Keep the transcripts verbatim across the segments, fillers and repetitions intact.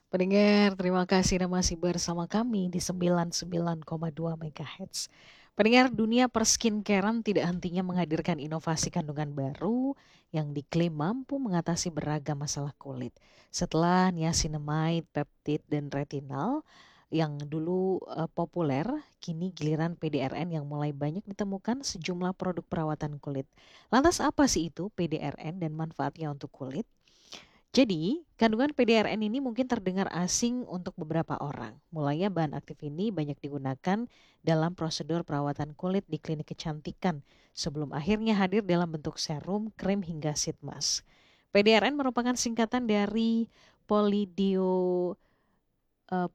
Pendengar, terima kasih Anda masih bersama kami di sembilan puluh sembilan koma dua MHz. Pendengar, dunia perskincarean tidak hentinya menghadirkan inovasi kandungan baru yang diklaim mampu mengatasi beragam masalah kulit. Setelah niacinamide, peptide, dan retinal yang dulu eh, populer, kini giliran P D R N yang mulai banyak ditemukan sejumlah produk perawatan kulit. Lantas apa sih itu P D R N dan manfaatnya untuk kulit? Jadi, kandungan P D R N ini mungkin terdengar asing untuk beberapa orang. Mulanya bahan aktif ini banyak digunakan dalam prosedur perawatan kulit di klinik kecantikan sebelum akhirnya hadir dalam bentuk serum, krim hingga sheet mask. P D R N merupakan singkatan dari polidio eh,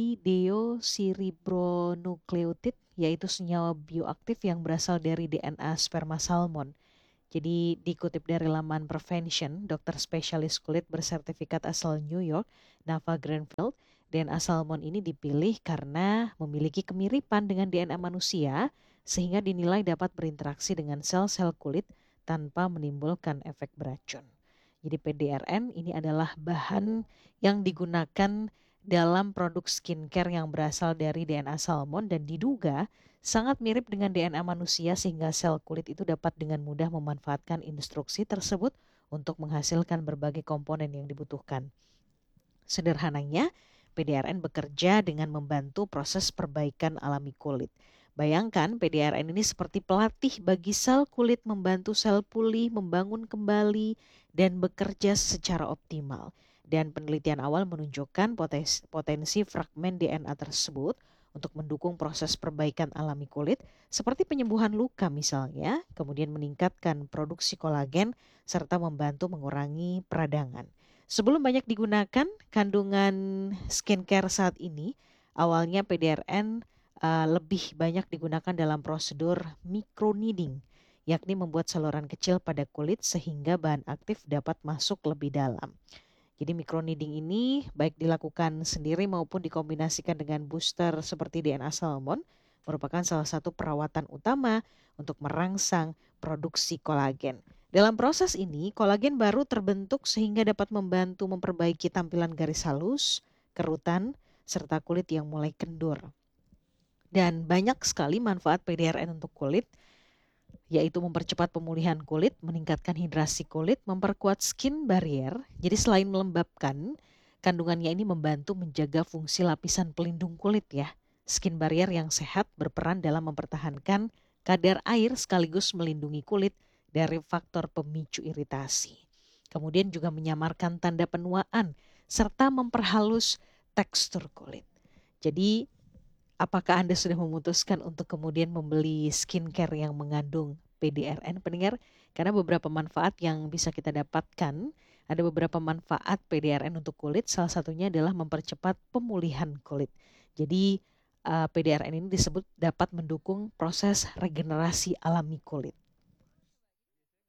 polideosiribonukleotid, yaitu senyawa bioaktif yang berasal dari D N A sperma salmon. Jadi dikutip dari laman Prevention, dokter spesialis kulit bersertifikat asal New York, Nava Greenfield, D N A salmon ini dipilih karena memiliki kemiripan dengan D N A manusia sehingga dinilai dapat berinteraksi dengan sel-sel kulit tanpa menimbulkan efek beracun. Jadi P D R N ini adalah bahan yang digunakan dalam produk skincare yang berasal dari D N A salmon dan diduga sangat mirip dengan D N A manusia sehingga sel kulit itu dapat dengan mudah memanfaatkan instruksi tersebut untuk menghasilkan berbagai komponen yang dibutuhkan. Sederhananya, P D R N bekerja dengan membantu proses perbaikan alami kulit. Bayangkan P D R N ini seperti pelatih bagi sel kulit membantu sel pulih, membangun kembali, dan bekerja secara optimal. Dan penelitian awal menunjukkan potensi, potensi fragmen D N A tersebut untuk mendukung proses perbaikan alami kulit seperti penyembuhan luka misalnya, kemudian meningkatkan produksi kolagen serta membantu mengurangi peradangan. Sebelum banyak digunakan, kandungan skincare saat ini awalnya P D R N uh, lebih banyak digunakan dalam prosedur microneedling, yakni membuat saluran kecil pada kulit sehingga bahan aktif dapat masuk lebih dalam. Jadi microneedling ini baik dilakukan sendiri maupun dikombinasikan dengan booster seperti D N A salmon merupakan salah satu perawatan utama untuk merangsang produksi kolagen. Dalam proses ini, kolagen baru terbentuk sehingga dapat membantu memperbaiki tampilan garis halus, kerutan, serta kulit yang mulai kendur. Dan banyak sekali manfaat P D R N untuk kulit, yaitu mempercepat pemulihan kulit, meningkatkan hidrasi kulit, memperkuat skin barrier. Jadi selain melembabkan, kandungannya ini membantu menjaga fungsi lapisan pelindung kulit ya. Skin barrier yang sehat berperan dalam mempertahankan kadar air sekaligus melindungi kulit dari faktor pemicu iritasi. Kemudian juga menyamarkan tanda penuaan serta memperhalus tekstur kulit. Jadi apakah Anda sudah memutuskan untuk kemudian membeli skincare yang mengandung P D R N, pendengar? Karena beberapa manfaat yang bisa kita dapatkan, ada beberapa manfaat P D R N untuk kulit, salah satunya adalah mempercepat pemulihan kulit. Jadi uh, P D R N ini disebut dapat mendukung proses regenerasi alami kulit.